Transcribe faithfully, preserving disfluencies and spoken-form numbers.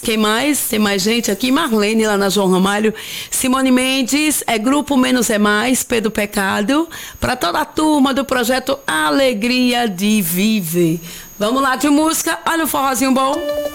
Quem mais? Tem mais gente aqui. Marlene, lá na João Ramalho. Simone Mendes, é Grupo Menos é Mais, Pedro Pecado. Para toda a turma do projeto Alegria de Viver. Vamos lá de música. Olha o forrozinho bom.